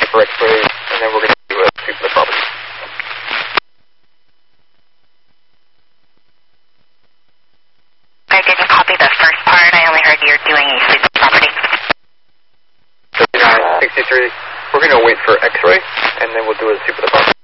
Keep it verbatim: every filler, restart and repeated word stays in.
for X-ray, and then we're going to do a sweep of the property. I didn't copy the first part. I only heard you're doing a sweep of property. fifty-nine sixty-three, we're going to wait for X-ray, and then we'll do a sweep of the property.